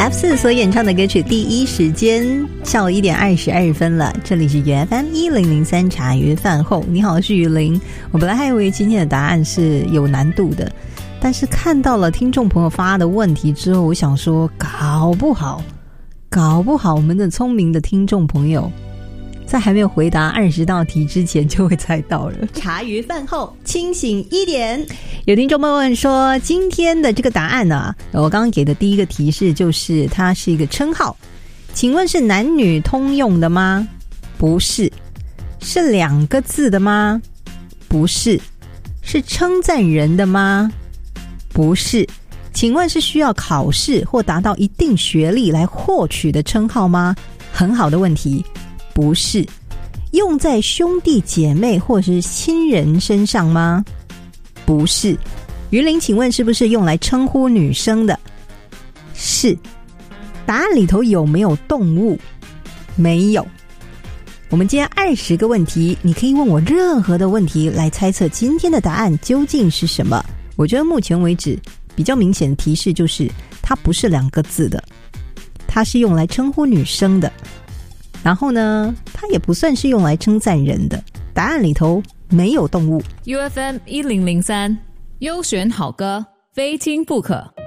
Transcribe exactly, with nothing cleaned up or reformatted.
F 四所演唱的歌曲《第一时间》，下午一点二十二分了。这里是 F M 一零零三茶余饭后，你好，我是雨林。我本来还以为今天的答案是有难度的，但是看到了听众朋友发的问题之后，我想说，搞不好，搞不好我们的聪明的听众朋友，在还没有回答二十道题之前就会猜到了。茶余饭后清醒一点。有听众朋友问说，今天的这个答案呢、啊，我刚刚给的第一个提示就是它是一个称号，请问是男女通用的吗？不是。是两个字的吗？不是。是称赞人的吗？不是。请问是需要考试或达到一定学历来获取的称号吗？很好的问题。不是。用在兄弟姐妹或是亲人身上吗？不是。于林，请问是不是用来称呼女生的？是。答案里头有没有动物？没有。我们今天二十个问题，你可以问我任何的问题来猜测今天的答案究竟是什么。我觉得目前为止比较明显的提示就是它不是两个字的，它是用来称呼女生的。然后呢，它也不算是用来称赞人的。答案里头没有动物。 U F M 一零零三优选好歌，非听不可。